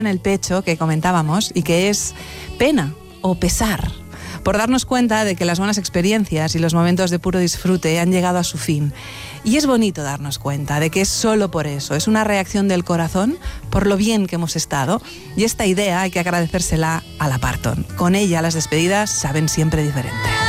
en el pecho que comentábamos y que es pena o pesar, por darnos cuenta de que las buenas experiencias y los momentos de puro disfrute han llegado a su fin. Y es bonito darnos cuenta de que es solo por eso, es una reacción del corazón por lo bien que hemos estado, y esta idea hay que agradecérsela a la Parton. Con ella las despedidas saben siempre diferente.